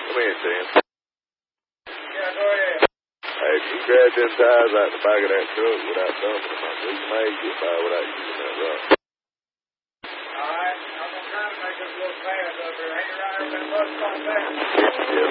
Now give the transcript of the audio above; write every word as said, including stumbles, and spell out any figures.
Come here, Tim. Yeah, go ahead. Hey, if you grab them tires out the back of that truck without dumping them, we may get by without using that rock. All right, I'm going to try to make this a little fast up here. Ain't you right? Everything bust like that? Yeah,